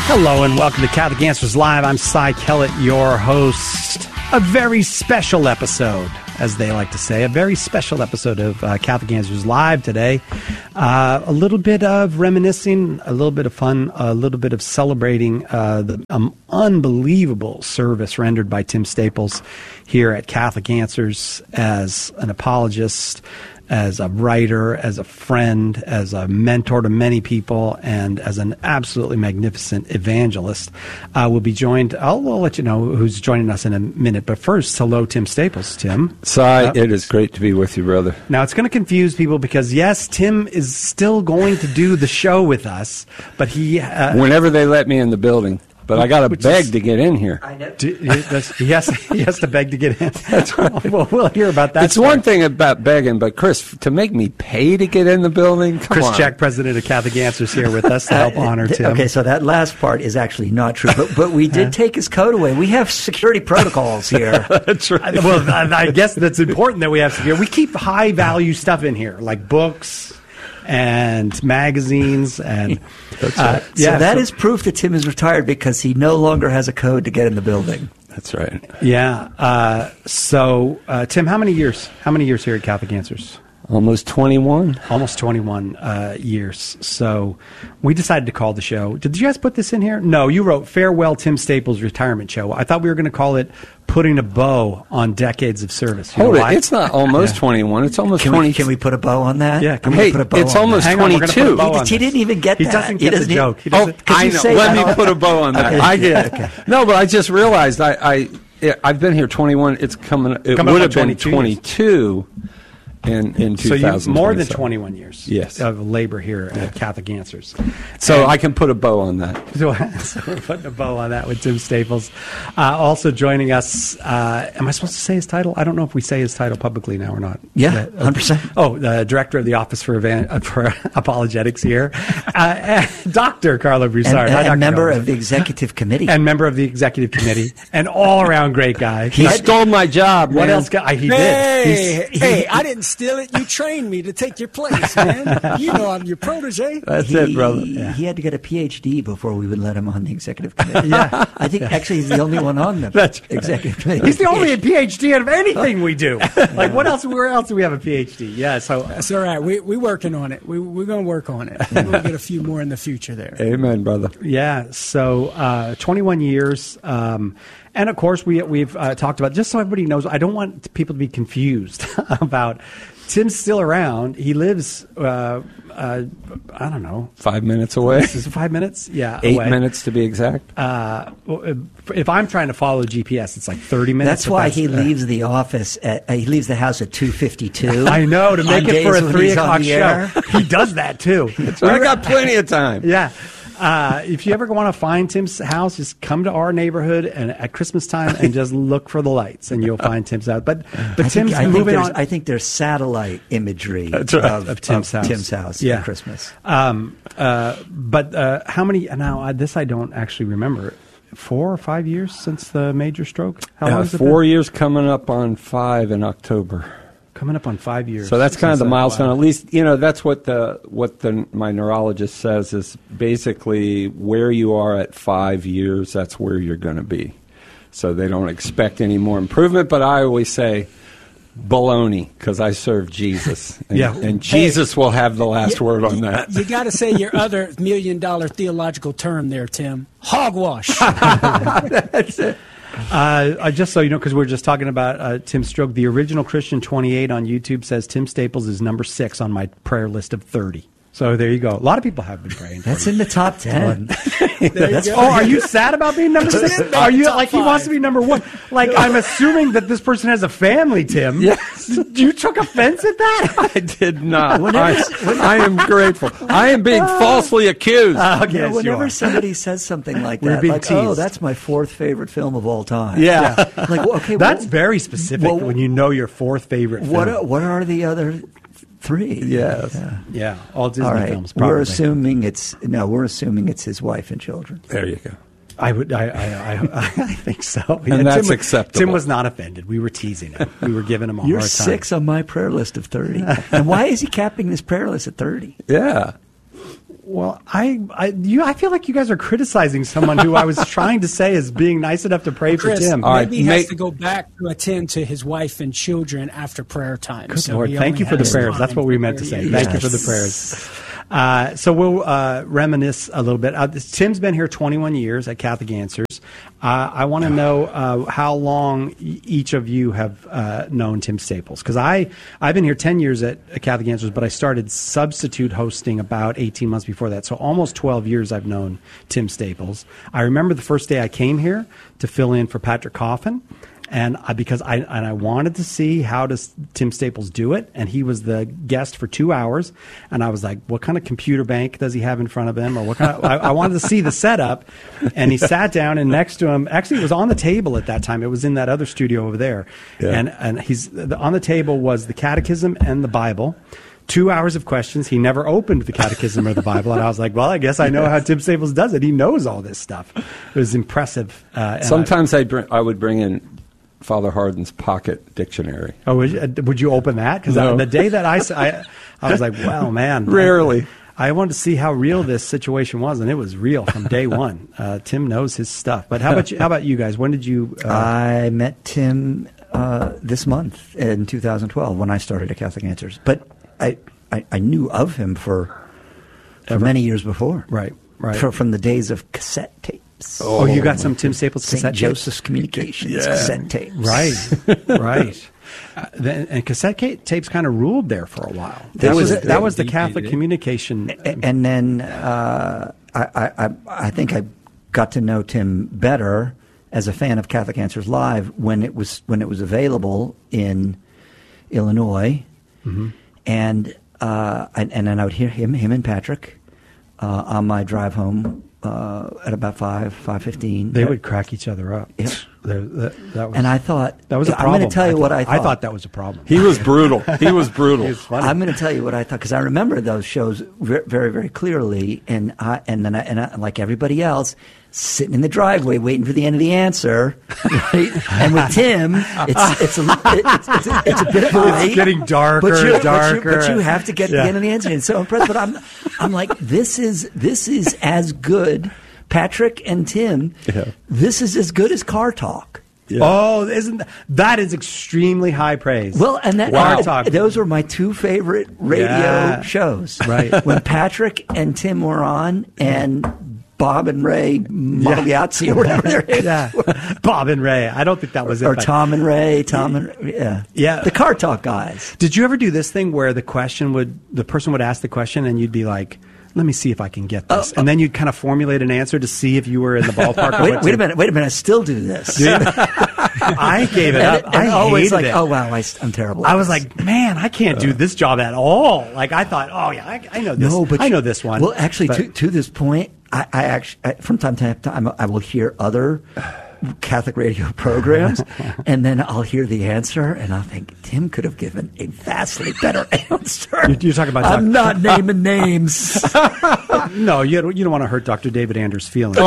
Hello and welcome to Catholic Answers Live. I'm Cy Kellett, your host. A very special episode, as they like to say, a very special episode of Catholic Answers Live today. A little bit of reminiscing, a little bit of fun, a little bit of celebrating the unbelievable service rendered by Tim Staples here at Catholic Answers as an apologist, as a writer, as a friend, as a mentor to many people, and as an absolutely magnificent evangelist. We'll be joined, I'll let you know who's joining us in a minute, but first, hello, Tim Staples. Tim. Cy, it is great to be with you, brother. Now, it's going to confuse people because, yes, Tim is still going to do the show with us, but he... whenever they let me in the building. But I got to beg to get in here. I know. He has to beg to get in. That's right. Well, we'll hear about that. It's one thing about begging, but Chris, to make me pay to get in the building? Come on. Chris Jack, president of Catholic Answers, here with us to help honor Tim. Okay, so that last part is actually not true, but we did take his coat away. We have security protocols here. That's right. Well, I guess that's important that we have security. We keep high-value stuff in here, like books and magazines, and that's right. So that is proof that Tim is retired because he no longer has a code to get in the building. That's right. Yeah. So, Tim, how many years here at Catholic Answers? Almost 21. Almost 21 years. So we decided to call the show. Did you guys put this in here? No, you wrote Farewell Tim Staples Retirement Show. I thought we were going to call it Putting a Bow on Decades of Service. You Hold it. It's not almost 21. It's almost 22. Can we put a bow on that? Yeah. Can we put a bow it's on almost that? 22. He didn't even get that. He doesn't get the joke. I know. Let me put a bow on that. Okay. I get it. Okay. No, but I just realized I've been here 21. It would have been 22. In 2000. So more than 21 years yes. of labor here at Catholic Answers. So I can put a bow on that. So we're putting a bow on that with Tim Staples. Also joining us, am I supposed to say his title? I don't know if we say his title publicly now or not. Yeah, 100%. Oh, the director of the Office for Apologetics here, Dr. Carlo Broussard. And member of the Executive Committee. And member of the Executive Committee. And all-around great guy. He stole my job, man. What else? He did. Hey, I didn't steal it. You trained me to take your place, man. You know I'm your protege. That's it, brother. Yeah. He had to get a PhD before we would let him on the Executive Committee. Yeah. I think actually he's the only one on the Executive Committee. He's the only PhD out of anything we do. Like, what else? Where else do we have a PhD? Yeah, so that's all right. We're working on it. We're going to work on it. We're going to get a few more in the future there. Amen, brother. Yeah. So 21 years. And, of course, we've talked about, just so everybody knows, I don't want people to be confused about Tim's still around. He lives, I don't know. 5 minutes away. Is it 5 minutes? Yeah. 8 away. minutes to be exact. If I'm trying to follow GPS, it's like 30 minutes. That's why he leaves the office he leaves the house at 2:52. I know, to make it for a 3 o'clock show. He does that, too. I got plenty of time. Yeah. If you ever want to find Tim's house, just come to our neighborhood and at Christmas time and just look for the lights, and you'll find Tim's house. But Tim's moving on. I think there's satellite imagery of Tim's house at Christmas. But how many? Now, this I don't actually remember. 4 or 5 years since the major stroke? How long has it been? 4 years, coming up on 5 in October. Coming up on 5 years. So that's kind of the milestone. Wow. At least, that's what my neurologist says is basically where you are at 5 years, that's where you're going to be. So they don't expect any more improvement, but I always say baloney because I serve Jesus. And, and Jesus will have the last word on that. You got to say your other $1 million theological term there, Tim. Hogwash. That's it. Just so you know, because we're just talking about Tim's stroke, the original Christian 28 on YouTube says Tim Staples is number 6 on my prayer list of 30. So there you go. A lot of people have been praying. That's in the top 10. Are you sad about being number 6? Are you like he wants to be number 1? Like I'm assuming that this person has a family, Tim. Yes. You took offense at that? I did not. I am grateful. I am being falsely accused. Whenever somebody says something like that, like, that's my 4th favorite film of all time. Yeah. Like, okay, that's very specific when you know your 4th favorite film. What are the other 3? Yes. Yeah. All Disney films. Probably. We're assuming it's his wife and children. There you go. I think so. And that's acceptable. Tim was not offended. We were teasing him. We were giving him a hard time. You're 6 on my prayer list of 30. And why is he capping this prayer list at 30? Yeah. Well, I feel like you guys are criticizing someone who I was trying to say is being nice enough to pray Chris, for Tim. Maybe he has to go back to attend to his wife and children after prayer time. Good Lord, thank you for the prayers. That's what we meant to say. Yes. Thank you for the prayers. So we'll reminisce a little bit. Tim's been here 21 years at Catholic Answers. I want to know how long each of you have known Tim Staples. Because I've been here 10 years at Catholic Answers, but I started substitute hosting about 18 months before that. So almost 12 years I've known Tim Staples. I remember the first day I came here to fill in for Patrick Coffin. And because I wanted to see how does Tim Staples do it, and he was the guest for 2 hours, and I was like, what kind of computer bank does he have in front of him, or what kind of, I wanted to see the setup, and he sat down, and next to him, actually it was on the table at that time, it was in that other studio over there, and he's on the table was the Catechism and the Bible. 2 hours of questions. He never opened the Catechism or the Bible, and I was like, well, I guess I know how Tim Staples does it. He knows all this stuff. It was impressive. Sometimes I would bring in Father Hardin's pocket dictionary. Oh, would you open that? Because No. the day that I was like, wow, man. Rarely. I wanted to see how real this situation was, and it was real from day one. Tim knows his stuff. But how about you guys? When did you? I met Tim this month in 2012 when I started at Catholic Answers. But I knew of him for many years before. Right. From the days of cassette tapes. Oh, you got some Tim Staples St. cassette Joseph's Communications cassette tapes. Right. And cassette tapes kind of ruled there for a while. That was the Catholic communication. And then I think I got to know Tim better as a fan of Catholic Answers Live when it was available in Illinois, and then I would hear him and Patrick on my drive home at about 5:15. They would crack each other up. Yep. That was, and I thought that was a problem. I'm going to tell you what I thought. I thought that was a problem. He was brutal. He was brutal. I'm going to tell you what I thought because I remember those shows very, very clearly, and I, like everybody else, sitting in the driveway waiting for the end of the answer. Right? And with Tim, it's a bit of a wait. It's getting darker and darker. But you have to get the end of the answer. And so impressed. But I'm like, this is as good. Patrick and Tim, this is as good as Car Talk. Yeah. Oh, that is extremely high praise. Well, and those were my two favorite radio shows. Right. When Patrick and Tim were on, and Bob and Ray Magliazzi or whatever their names were. Bob and Ray. I don't think that was it. Or Tom and Ray. Yeah. The Car Talk guys. Did you ever do this thing where the person would ask the question and you'd be like, let me see if I can get this. And then you'd kind of formulate an answer to see if you were in the ballpark. Wait a minute. I still do this. I gave it up. I always hated like, it. oh, wow, I'm terrible. I was like, man, I can't do this job at all. Like, I thought, I know this. No, but I know this one. Well, actually, to this point, I actually, from time to time, I will hear other Catholic radio programs, and then I'll hear the answer, and I'll think, Tim could have given a vastly better answer. You're talking about I'm not naming names. No, you don't want to hurt Dr. David Anders' feelings.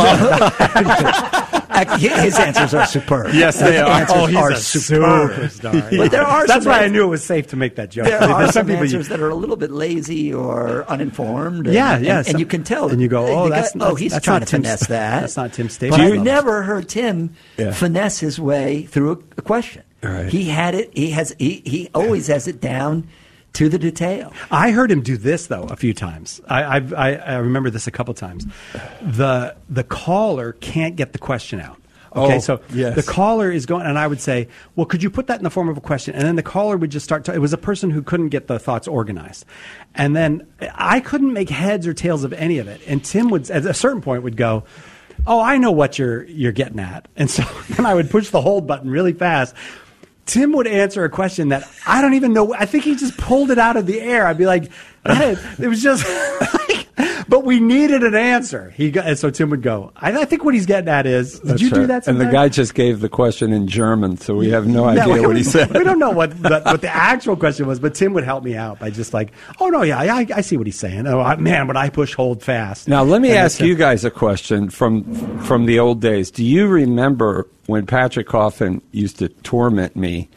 His answers are superb. Yes, they are. He's are a superstar. But there are That's why I knew it was safe to make that joke. There are some answers that are a little bit lazy or uninformed. And you can tell. And you go, he's trying to finesse that. That's not Tim Staples. But I've never heard Tim finesse his way through a question. Right. He had it. He always has it down to the detail. I heard him do this though a few times. I remember this a couple times. The caller can't get the question out. Okay, the caller is going, and I would say, well, could you put that in the form of a question? And then the caller would just start. It was a person who couldn't get the thoughts organized, and then I couldn't make heads or tails of any of it. And Tim would, at a certain point, would go, "Oh, I know what you're getting at," and so then I would push the hold button really fast. Tim would answer a question that I don't even know. I think he just pulled it out of the air. I'd be like, it was just like, but we needed an answer. And so Tim would go, I think what he's getting at is, did you do that sometime? And the guy just gave the question in German, so we have no idea what he said. We don't know what the actual question was, but Tim would help me out by just like, oh, no, I see what he's saying. Oh, man, but I push hold fast. Now, let me ask you guys a question from the old days. Do you remember when Patrick Coffin used to torment me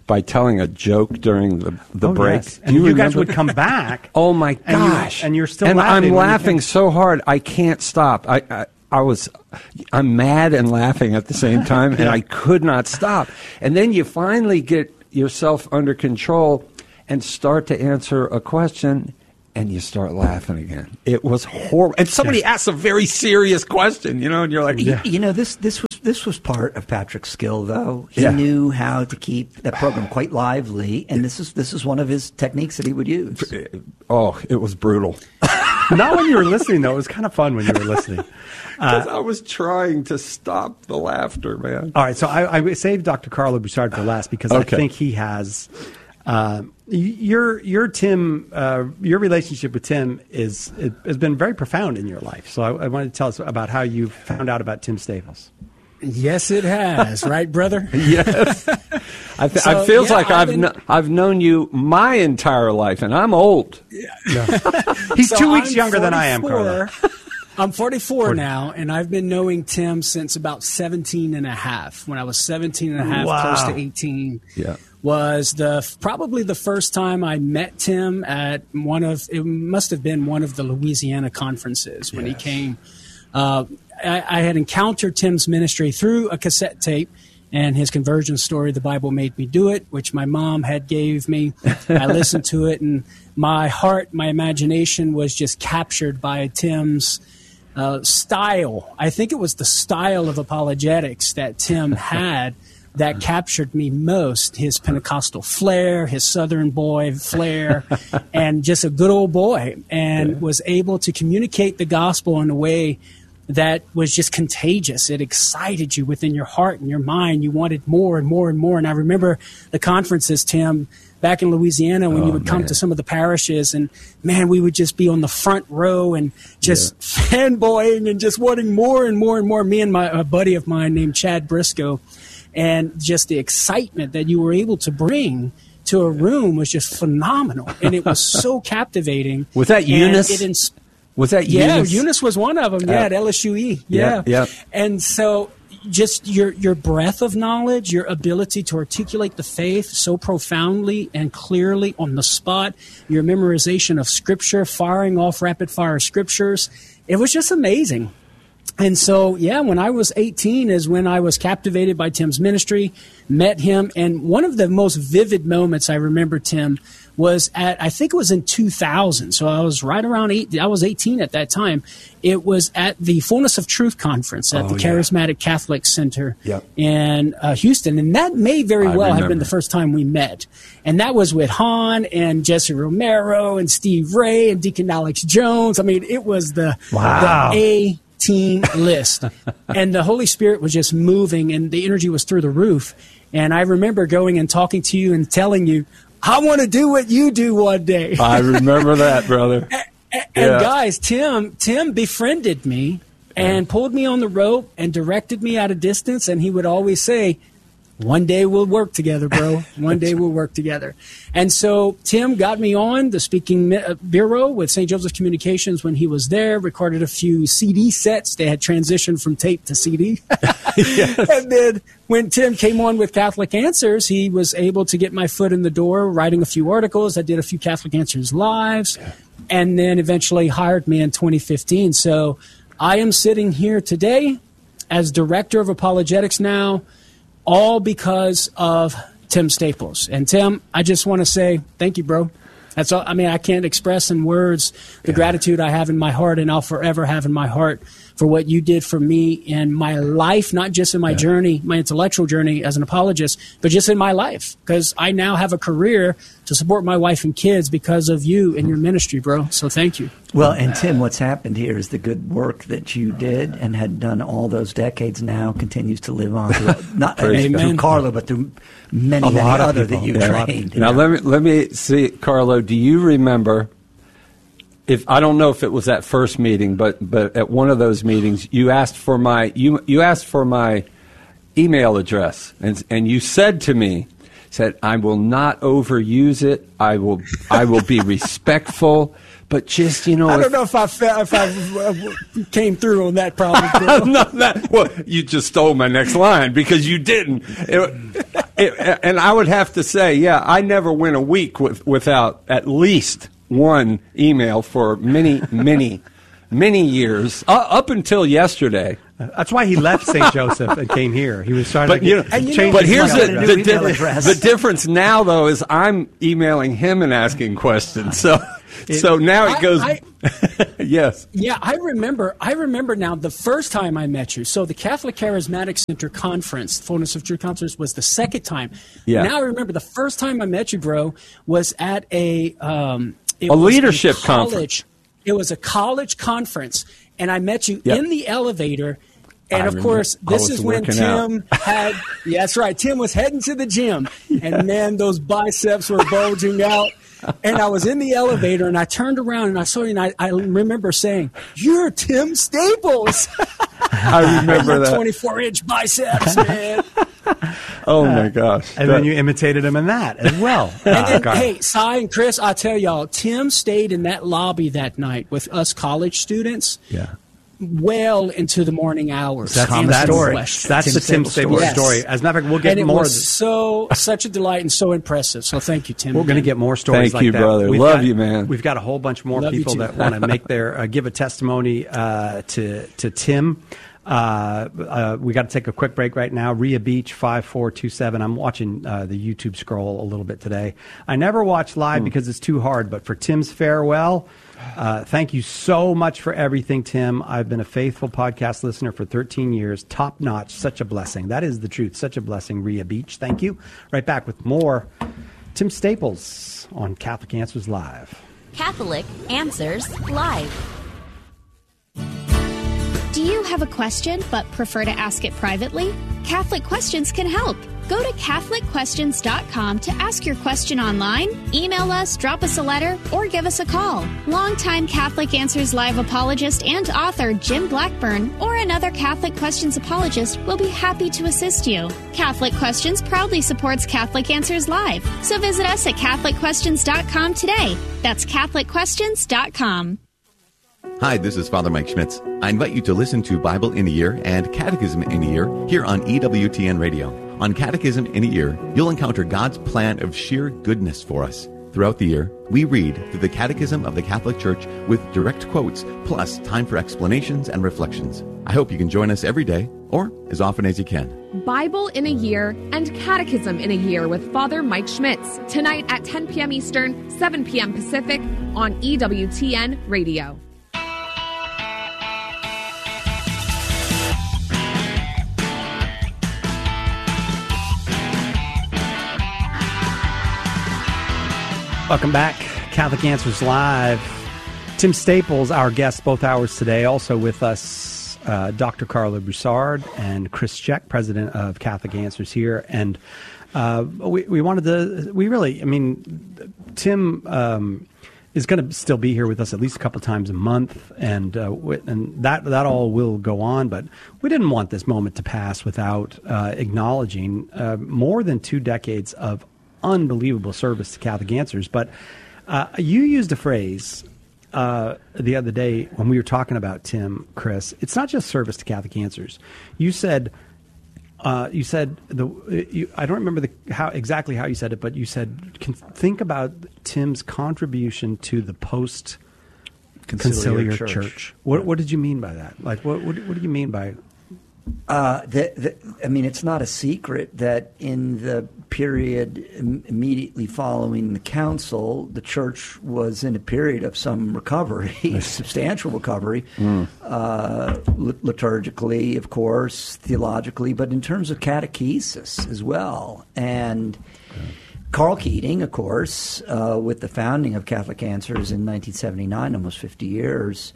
by telling a joke during the break. Yes. And you guys would come back. Oh my gosh! And you're still and laughing. I'm laughing so hard I can't stop. I'm mad and laughing at the same time, and I could not stop. And then you finally get yourself under control and start to answer a question, and you start laughing again. It was horrible. And somebody asks a very serious question, and you're like, This was part of Patrick's skill, though. He knew how to keep that program quite lively, and this is one of his techniques that he would use. Oh, it was brutal. Not when you were listening, though. It was kind of fun when you were listening. Because I was trying to stop the laughter, man. All right, so I saved Dr. Carlo Bussard for last because I think he has your Tim. Your relationship with Tim has been very profound in your life. So I wanted to tell us about how you found out about Tim Staples. Yes, it has, right, brother? Yes. I feel like I've known you my entire life, and I'm old. He's 2 weeks younger than I am, Carlo. I'm 44 now, and I've been knowing Tim since about 17 and a half. When I was 17 and a half, close to 18, was probably the first time I met Tim at it must have been one of the Louisiana conferences when he came. I had encountered Tim's ministry through a cassette tape and his conversion story, The Bible Made Me Do It, which my mom had gave me. I listened to it, and my heart, my imagination was just captured by Tim's style. I think it was the style of apologetics that Tim had that captured me most. His Pentecostal flair, his Southern boy flair, and just a good old boy, and was able to communicate the gospel in a way that was just contagious. It excited you within your heart and your mind. You wanted more and more and more. And I remember the conferences, Tim, back in Louisiana when you would come to some of the parishes, and man, we would just be on the front row and just fanboying and just wanting more and more and more. Me and a buddy of mine named Chad Briscoe, and just the excitement that you were able to bring to a room was just phenomenal. And it was so captivating. Was that Eunice? Was that Eunice? Yeah, Eunice was one of them. At LSUE. Yeah. And so just your breadth of knowledge, your ability to articulate the faith so profoundly and clearly on the spot, your memorization of Scripture, firing off rapid-fire Scriptures, it was just amazing. And so, when I was 18 is when I was captivated by Tim's ministry, met him, and one of the most vivid moments I remember, Tim, was I think it was in 2000. So I was right around I was 18 at that time. It was at the Fullness of Truth conference at the Charismatic Catholic Center in Houston. And that may very well have been the first time we met. And that was with Han and Jesse Romero and Steve Ray and Deacon Alex Jones. I mean, it was the A-team list. And the Holy Spirit was just moving, and the energy was through the roof. And I remember going and talking to you and telling you, I want to do what you do one day. I remember that, brother. And guys, Tim befriended me and pulled me on the rope and directed me at a distance. And he would always say, one day we'll work together, bro. One day we'll work together. And so Tim got me on the speaking bureau with St. Joseph's Communications when he was there, recorded a few CD sets. They had transitioned from tape to CD. And then when Tim came on with Catholic Answers, he was able to get my foot in the door, writing a few articles. I did a few Catholic Answers lives, and then eventually hired me in 2015. So I am sitting here today as Director of Apologetics now, all because of Tim Staples. And Tim, I just want to say thank you, bro. That's all. I mean, I can't express in words the gratitude I have in my heart, and I'll forever have in my heart for what you did for me in my life, not just in my journey, my intellectual journey as an apologist, but just in my life. Because I now have a career to support my wife and kids because of you and your ministry, bro. So thank you. Well, and Tim, what's happened here is the good work that you did and had done all those decades now continues to live on through, not through Carlo, but through many other that you trained. Now, let me see, Carlo, do you remember, if I don't know if it was that first meeting, but at one of those meetings, you asked for my email address, and you said to me, I will not overuse it. I will be respectful, but just I don't know if I came through on that problem. Well, you just stole my next line because you didn't. And I would have to say, I never went a week without at least one email for many, many, many years, up until yesterday. That's why he left St. Joseph and came here. He was trying to change. But here's the difference now, though, is I'm emailing him and asking questions. So now it goes. Yes. Yeah, I remember now the first time I met you. So the Catholic Charismatic Center Conference, Fullness of Truth Conference, was the second time. Yeah. Now I remember the first time I met you, bro, was at a leadership conference. It was a college conference, and I met you in the elevator. And, of course, this is when Tim had – that's right. Tim was heading to the gym, and, man, those biceps were bulging out. And I was in the elevator, and I turned around, and I saw you, and I remember saying, "You're Tim Staples." I remember that. 24-inch biceps, man. Oh, my gosh. And then you imitated him in that as well. And then, hey, Cy and Chris, I'll tell y'all, Tim stayed in that lobby that night with us college students. Yeah. Well into the morning hours. That's the Tim Staples story. As a matter of fact, we'll get more. And it was such a delight and so impressive. So thank you, Tim. We're going to get more stories like that. Thank you, brother. Love you, man. We've got a whole bunch more people that want to make their give a testimony to Tim. We got to take a quick break right now. Rhea Beach 5427. I'm watching the YouTube scroll a little bit today. I never watch live because it's too hard, but for Tim's farewell. Thank you so much for everything, Tim. I've been a faithful podcast listener for 13 years. Top notch. Such a blessing. That is the truth. Such a blessing, Rhea Beach. Thank you. Right back with more Tim Staples on Catholic Answers Live. Catholic Answers Live. Do you have a question but prefer to ask it privately? Catholic Questions can help. Go to CatholicQuestions.com to ask your question online, email us, drop us a letter, or give us a call. Longtime Catholic Answers Live apologist and author Jim Blackburn or another Catholic Questions apologist will be happy to assist you. Catholic Questions proudly supports Catholic Answers Live, so visit us at CatholicQuestions.com today. That's CatholicQuestions.com. Hi, this is Father Mike Schmitz. I invite you to listen to Bible in a Year and Catechism in a Year here on EWTN Radio. On Catechism in a Year, you'll encounter God's plan of sheer goodness for us. Throughout the year, we read through the Catechism of the Catholic Church with direct quotes, plus time for explanations and reflections. I hope you can join us every day, or as often as you can. Bible in a Year and Catechism in a Year with Father Mike Schmitz, tonight at 10 p.m. Eastern, 7 p.m. Pacific on EWTN Radio. Welcome back. Catholic Answers Live. Tim Staples, our guest both hours today. Also with us, Dr. Carla Broussard and Chris Check, president of Catholic Answers here. And we wanted to, Tim is going to still be here with us at least a couple times a month. And that all will go on. But we didn't want this moment to pass without acknowledging more than 2 decades of unbelievable service to Catholic Answers. But you used a phrase the other day when we were talking about Tim, Chris. It's not just service to Catholic Answers. You said I don't remember exactly how you said it, but you said think about Tim's contribution to the post conciliar church. What did you mean by that? Like what do you mean by? It's not a secret that in the period immediately following the council, the church was in a period of some recovery, substantial recovery, liturgically, of course, theologically, but in terms of catechesis as well. And Carl Keating, of course, with the founding of Catholic Answers in 1979, almost 50 years,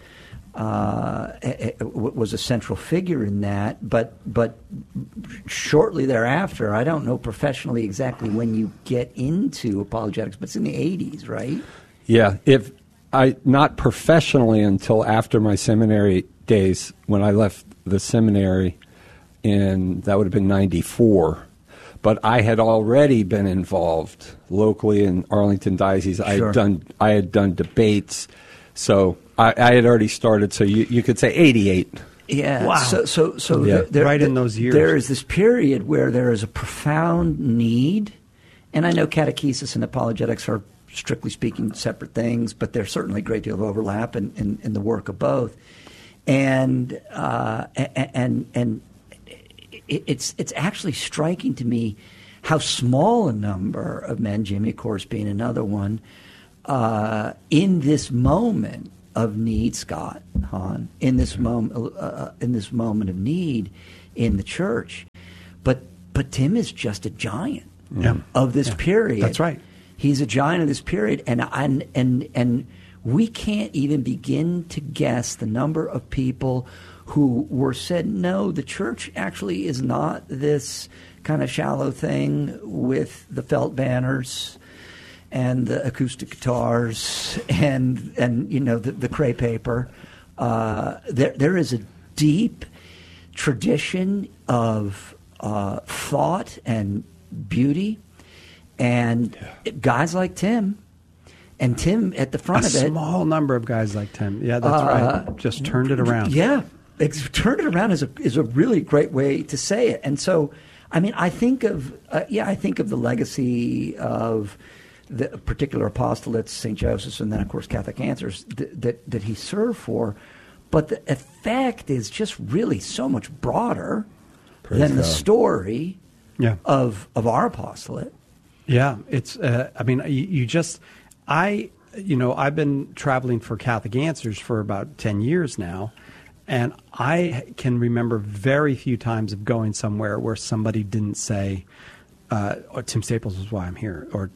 was a central figure in that, but shortly thereafter, I don't know professionally exactly when you get into apologetics, but it's in the 80s, right? Yeah, not professionally until after my seminary days, when I left the seminary that would have been 94. But I had already been involved locally in Arlington Diocese. Sure. I had done debates. So I had already started, so you could say 88. Yeah. Wow. So right in those years. There is this period where there is a profound need, and I know catechesis and apologetics are, strictly speaking, separate things, but there's certainly a great deal of overlap in the work of both. And it's actually striking to me how small a number of men, Jimmy, of course, being another one, in this moment of need, Scott Hahn, in this moment of need in the church, but Tim is just a giant of this period. That's right. He's a giant of this period, and we can't even begin to guess the number of people who were said, no, the church actually is not this kind of shallow thing with the felt banners and the acoustic guitars and the crepe paper. There is a deep tradition of thought and beauty, and guys like Tim. And Tim at the front of it. A small number of guys like Tim. Yeah, that's right. Just turned it around. Yeah. Turned it around is a really great way to say it. And so, I mean, I think of the legacy of the particular apostolates, St. Joseph's, and then, of course, Catholic Answers that he served for. But the effect is just really so much broader than the story of our apostolate. Yeah, it's. I've been traveling for Catholic Answers for about 10 years now, and I can remember very few times of going somewhere where somebody didn't say, Tim Staples is why I'm here, or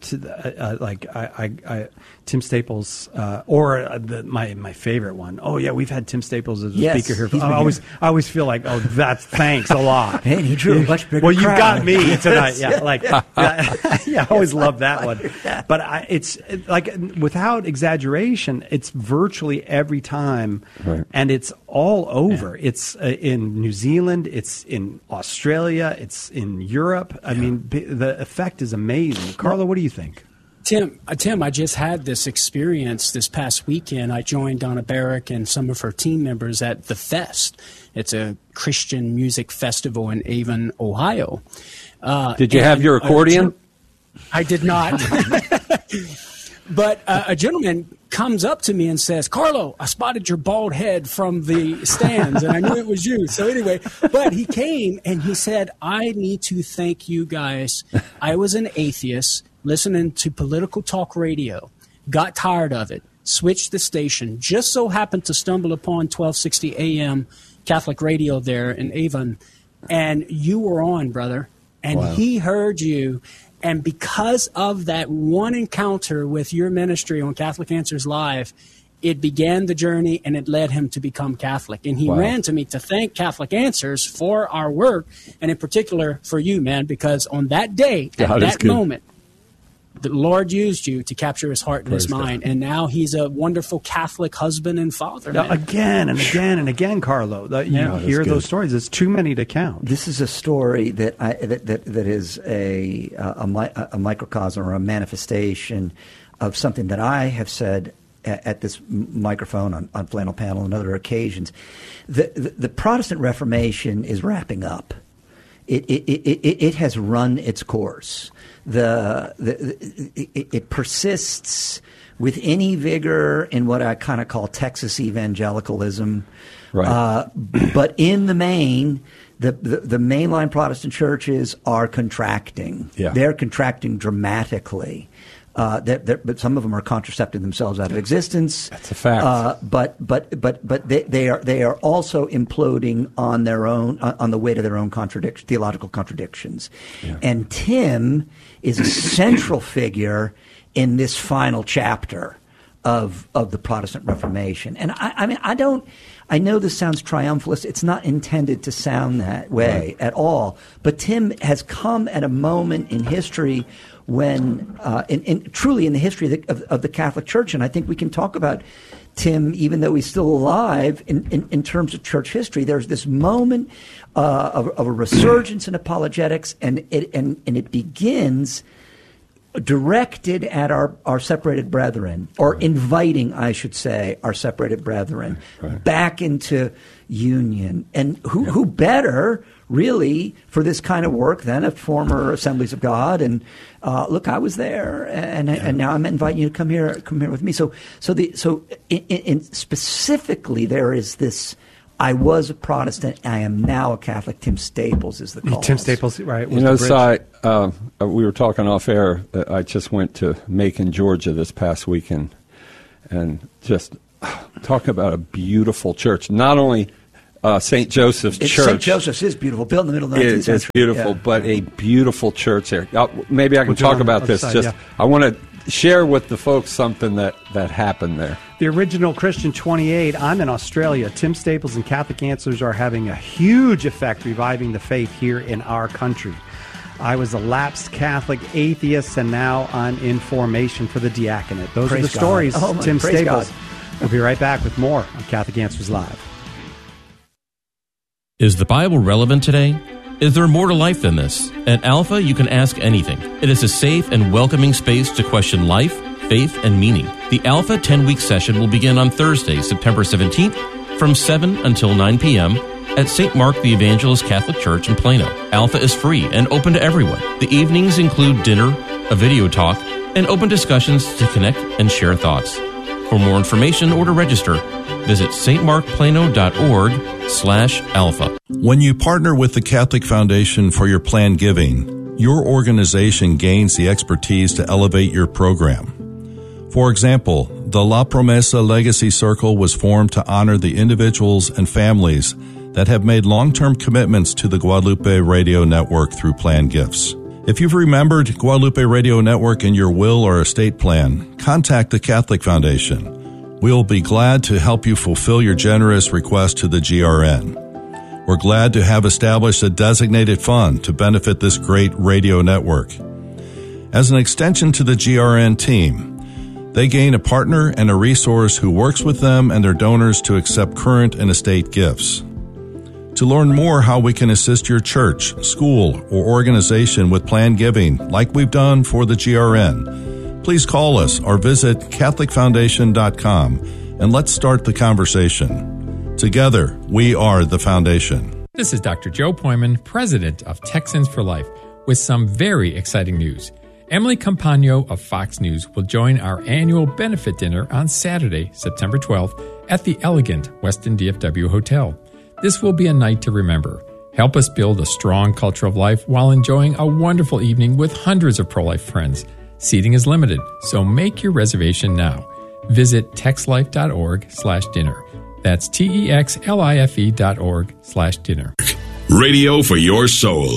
Tim Staples, or my favorite one. Oh yeah, we've had Tim Staples as a speaker here. I always feel like, oh, that's thanks a lot. Man, he drew a much bigger crowd. You got me tonight. Yes. I always love that one. But it's like, without exaggeration, it's virtually every time, and it's all over. Yeah. It's in New Zealand, it's in Australia, it's in Europe. I mean, the effect is amazing. Carlo, what do you think? Tim, I just had this experience this past weekend. I joined Donna Barrick and some of her team members at The Fest. It's a Christian music festival in Avon, Ohio. Did you have your accordion? I did not. But a gentleman comes up to me and says, Carlo, I spotted your bald head from the stands, and I knew it was you. So anyway, but he came and he said, I need to thank you guys. I was an atheist listening to political talk radio, got tired of it, switched the station, just so happened to stumble upon 1260 AM Catholic radio there in Avon, and you were on, brother, and he heard you. And because of that one encounter with your ministry on Catholic Answers Live, it began the journey and it led him to become Catholic. And he ran to me to thank Catholic Answers for our work, and in particular for you, man, because on that day, at that moment, the Lord used you to capture his heart and his mind, and now he's a wonderful Catholic husband and father. Again and again and again, Carlo. You hear those stories. It's too many to count. This is a story that is a microcosm or a manifestation of something that I have said at this microphone on Flannel Panel and other occasions. The Protestant Reformation is wrapping up. It has run its course. It persists with any vigor in what I kind of call Texas evangelicalism. Right. But in the main, the mainline Protestant churches are contracting. Yeah. They're contracting dramatically. But some of them are contracepting themselves out of existence. That's a fact. But they are also imploding on their own, on the weight of their own theological contradictions. Yeah. And Tim is a central figure in this final chapter of the Protestant Reformation. And I know this sounds triumphalist. It's not intended to sound that way at all. But Tim has come at a moment in history when, truly in the history of the Catholic Church, and I think we can talk about Tim, even though he's still alive, in terms of church history. There's this moment of a resurgence in apologetics, and it begins directed at our separated brethren, or inviting, I should say, our separated brethren back into union. And who better, really, for this kind of work than a former Assemblies of God? And look, I was there, and now I'm inviting you to come here with me. So specifically, there is this. I was a Protestant. I am now a Catholic. Tim Staples is the cause. Tim Staples, right? You know, we were talking off air. I just went to Macon, Georgia this past weekend, and just talk about a beautiful church. Not only St. Joseph's Church. St. Joseph's is beautiful, built in the middle of the 19th century. It's beautiful, but a beautiful church there. Maybe I can talk about this. I want to share with the folks something that happened there. The original Christian 28, I'm in Australia. Tim Staples and Catholic Answers are having a huge effect reviving the faith here in our country. I was a lapsed Catholic atheist, and now I'm in formation for the diaconate. Those are the stories. Tim Staples. We'll be right back with more on Catholic Answers Live. Is the Bible relevant today? Is there more to life than this? At Alpha, you can ask anything. It is a safe and welcoming space to question life, faith, and meaning. The Alpha 10-week session will begin on Thursday, September 17th from 7 until 9 p.m. at St. Mark the Evangelist Catholic Church in Plano. Alpha is free and open to everyone. The evenings include dinner, a video talk, and open discussions to connect and share thoughts. For more information or to register, visit stmarkplano.org/alpha. When you partner with the Catholic Foundation for your planned giving, your organization gains the expertise to elevate your program. For example, the La Promesa Legacy Circle was formed to honor the individuals and families that have made long-term commitments to the Guadalupe Radio Network through planned gifts. If you've remembered Guadalupe Radio Network in your will or estate plan, contact the Catholic Foundation. We'll be glad to help you fulfill your generous request to the GRN. We're glad to have established a designated fund to benefit this great radio network. As an extension to the GRN team, they gain a partner and a resource who works with them and their donors to accept current and estate gifts. To learn more how we can assist your church, school, or organization with planned giving, like we've done for the GRN, please call us or visit CatholicFoundation.com and let's start the conversation. Together, we are the Foundation. This is Dr. Joe Poyman, president of Texans for Life, with some very exciting news. Emily Campagno of Fox News will join our annual benefit dinner on Saturday, September 12th at the elegant Westin DFW Hotel. This will be a night to remember. Help us build a strong culture of life while enjoying a wonderful evening with hundreds of pro-life friends. Seating is limited, so make your reservation now. Visit texlife.org/dinner. That's TEXLIFE.org/dinner. Radio for your soul.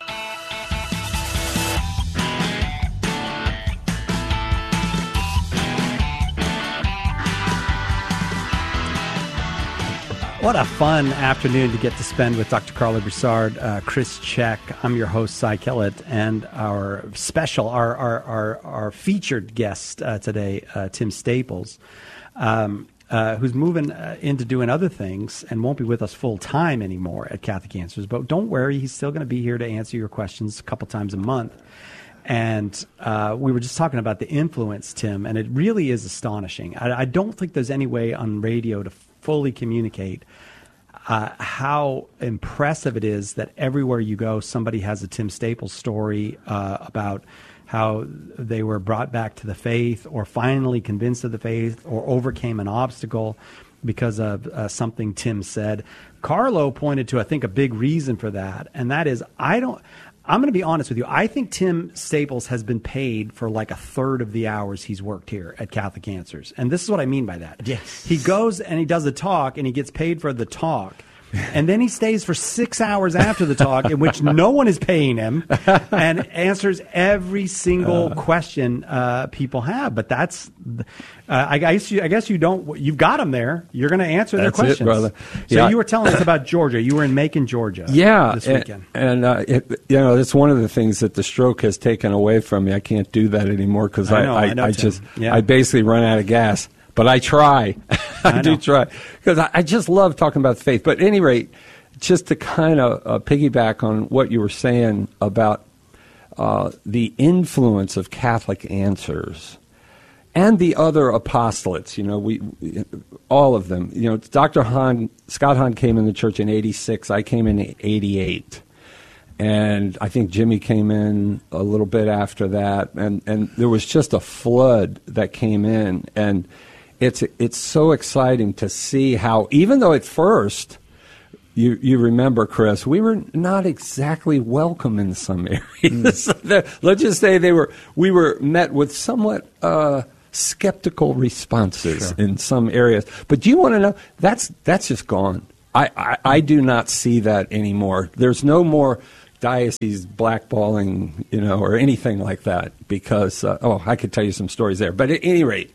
What a fun afternoon to get to spend with Dr. Carla Broussard, Chris Check. I'm your host, Cy Kellett, and our special, our featured guest today, Tim Staples, who's moving into doing other things and won't be with us full time anymore at Catholic Answers. But don't worry, he's still going to be here to answer your questions a couple times a month. And we were just talking about the influence, Tim, and it really is astonishing. I don't think there's any way on radio to fully communicate how impressive it is that everywhere you go, somebody has a Tim Staples story about how they were brought back to the faith or finally convinced of the faith or overcame an obstacle because of something Tim said. Carlo pointed to, I think, a big reason for that, and that is I'm going to be honest with you. I think Tim Staples has been paid for like a third of the hours he's worked here at Catholic Answers. And this is what I mean by that. Yes. He goes and he does a talk and he gets paid for the talk. And then he stays for 6 hours after the talk in which no one is paying him and answers every single question people have. But that's, I guess you don't, you've got them there. You're going to answer their questions. It, brother. So you were telling us about Georgia. You were in Macon, Georgia this weekend. And it's one of the things that the stroke has taken away from me. I can't do that anymore because I basically run out of gas. But I try. I do try. Because I just love talking about faith. But at any rate, just to kind of piggyback on what you were saying about the influence of Catholic Answers and the other apostolates, all of them. Dr. Scott Hahn came in the church in 86. I came in 88. And I think Jimmy came in a little bit after that. And there was just a flood that came in. And it's so exciting to see how, even though at first, you remember, Chris, we were not exactly welcome in some areas. Let's just say we were met with somewhat skeptical responses in some areas. But do you want to know? That's just gone. I do not see that anymore. There's no more diocese blackballing, or anything like that, because I could tell you some stories there. But at any rate,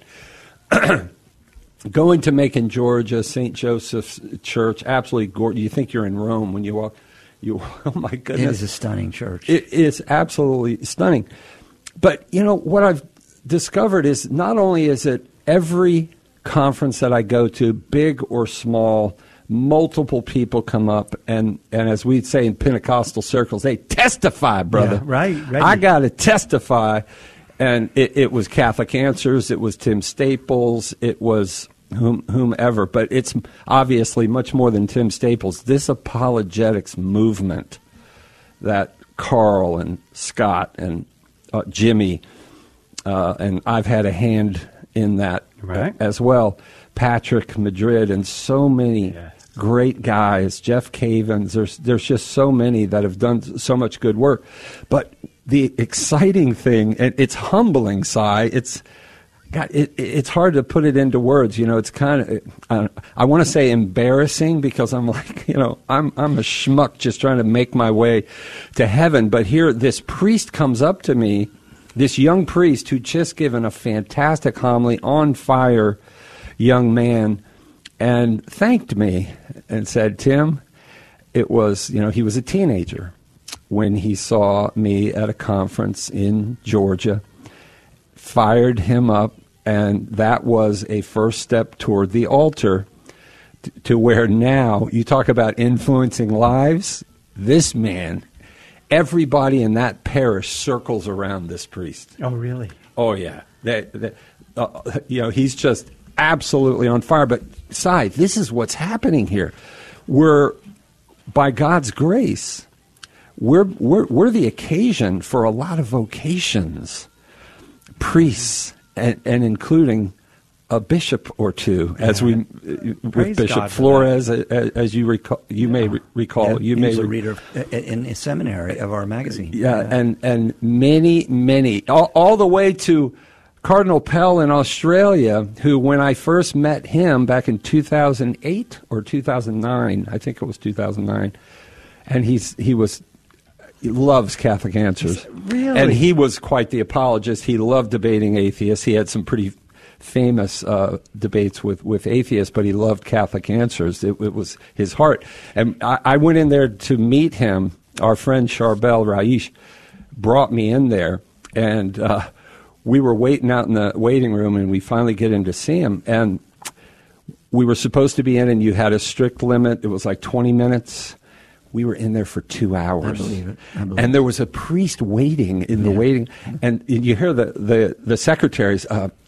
going to Macon, Georgia, St. Joseph's Church, absolutely gorgeous. You think you're in Rome when you walk. Oh my goodness, it is a stunning church. It is absolutely stunning. But what I've discovered is not only is it every conference that I go to, big or small, multiple people come up, and as we'd say in Pentecostal circles, they testify, brother. Yeah, right. I got to testify. And it was Catholic Answers, it was Tim Staples, it was whomever. But it's obviously much more than Tim Staples. This apologetics movement that Carl and Scott and Jimmy, and I've had a hand in that as well, Patrick Madrid, and so many great guys, Jeff Cavins. There's just so many that have done so much good work. But the exciting thing, and it's humbling, Si, it's hard to put it into words. It's kind of, I want to say embarrassing, because I'm like, I'm a schmuck just trying to make my way to heaven. But here, this priest comes up to me, this young priest who'd just given a fantastic homily, on fire young man, and thanked me and said, Tim, it was, he was a teenager when he saw me at a conference in Georgia, fired him up, and that was a first step toward the altar to where now, you talk about influencing lives, this man, everybody in that parish circles around this priest. Oh, really? Oh, yeah. He's just absolutely on fire. But, Si, this is what's happening here. We're, by God's grace, we're the occasion for a lot of vocations, priests, and including a bishop or two, as we with Bishop God Flores, as you recall, you may recall. He was a reader in a seminary of our magazine. And many, all the way to Cardinal Pell in Australia, who, when I first met him back in 2008 or 2009, I think it was 2009, and he loves Catholic Answers. Really? And he was quite the apologist. He loved debating atheists. He had some pretty famous debates with atheists, but he loved Catholic Answers. It was his heart. And I went in there to meet him. Our friend Charbel Raish brought me in there, and we were waiting out in the waiting room, and we finally get in to see him. And we were supposed to be in, and you had a strict limit. It was like 20 minutes. We were in there for 2 hours. I believe it. And there was a priest waiting in the waiting. And you hear the secretaries,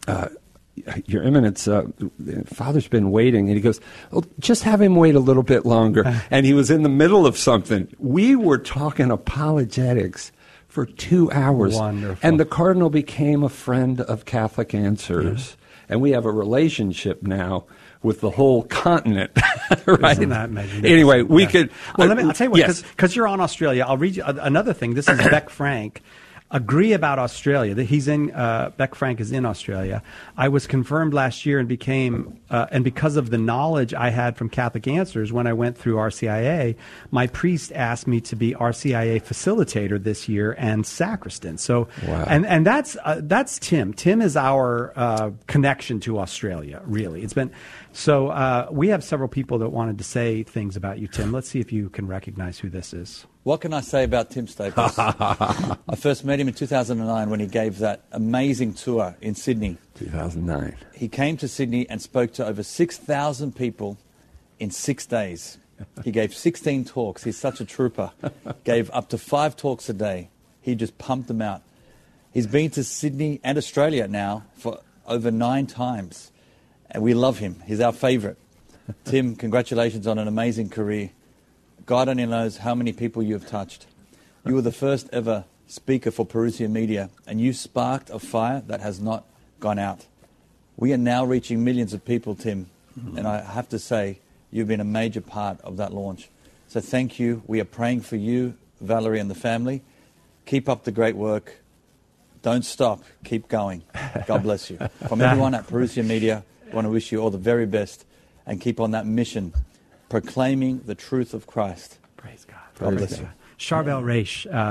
Your Eminence, Father's been waiting. And he goes, well, just have him wait a little bit longer. And he was in the middle of something. We were talking apologetics for 2 hours. Wonderful. And the Cardinal became a friend of Catholic Answers. Yeah. And we have a relationship now with the whole continent, right? Isn't that magnificent? Anyway, we could... Well, I'll tell you what, yes. because you're on Australia, I'll read you another thing. This is Beck Frank. Agree about Australia. He's in Beck Frank is in Australia. I was confirmed last year and became and because of the knowledge I had from Catholic Answers when I went through RCIA, my priest asked me to be RCIA facilitator this year and sacristan. So wow. and that's Tim. Tim is our connection to Australia. Really, it's been so. We have several people that wanted to say things about you, Tim. Let's see if you can recognize who this is. What can I say about Tim Staples? I first met him in 2009 when he gave that amazing tour in Sydney. 2009. He came to Sydney and spoke to over 6,000 people in 6 days. He gave 16 talks. He's such a trooper. Gave up to 5 talks a day. he just pumped them out. He's been to Sydney and Australia now for over 9 times, and we love him. He's our favourite. Tim, congratulations on an amazing career. God only knows how many people you have touched. You were the first ever speaker for Parousia Media, and you sparked a fire that has not gone out. We are now reaching millions of people, Tim, and I have to say, you've been a major part of that launch. So thank you. We are praying for you, Valerie, and the family. Keep up the great work. Don't stop. Keep going. God bless you. From everyone at Parousia Media, I want to wish you all the very best and keep on that mission, proclaiming the truth of Christ. Praise God. God bless you. Charbel Raish.